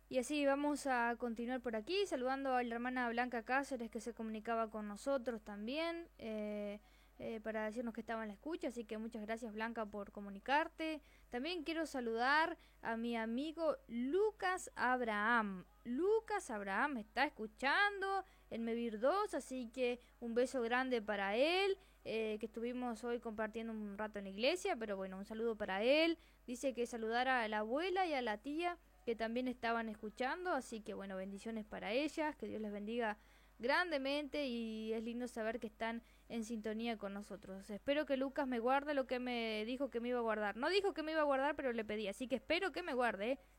Y así vamos a continuar por aquí, saludando a la hermana Blanca Cáceres que se comunicaba con nosotros también, para decirnos que estaba en la escucha, así que muchas gracias Blanca por comunicarte. También quiero saludar a mi amigo Lucas Abraham. Lucas Abraham me está escuchando en Mevir 2, así que un beso grande para él, que estuvimos hoy compartiendo un rato en la iglesia, pero bueno, un saludo para él. Dice que saludara a la abuela y a la tía que también estaban escuchando, así que bueno, bendiciones para ellas, que Dios les bendiga grandemente y es lindo saber que están en sintonía con nosotros. Espero que Lucas me guarde lo que me dijo que me iba a guardar. No dijo que me iba a guardar, pero le pedí, así que espero que me guarde, ¿eh?